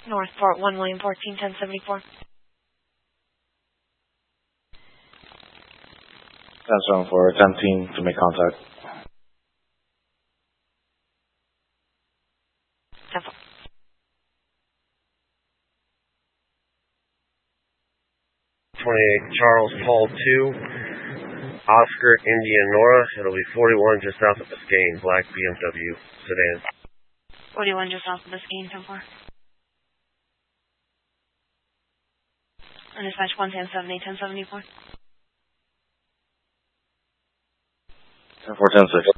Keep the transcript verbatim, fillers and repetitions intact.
Northport one, William fourteen, ten seventy-four. ten seventy-four, attempting to make contact. ten four. twenty-eight, Charles Paul two, Oscar India Nora. It'll be forty-one just south of Biscayne, black B M W sedan. forty-one just south of Biscayne, ten four. And dispatch one, ten seventy, ten seventy-four. ten four, ten six.